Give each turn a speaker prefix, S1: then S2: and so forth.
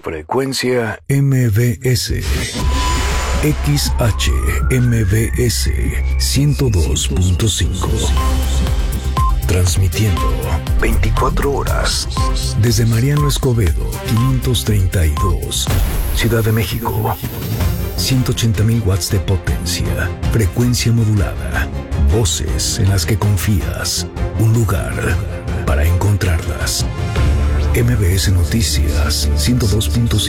S1: Frecuencia MBS. XHMBS 102.5. Transmitiendo 24 horas desde Mariano Escobedo 532, Ciudad de México. 180,000 watts de potencia, frecuencia modulada, voces en las que confías, un lugar para encontrarlas. MBS Noticias 102.5.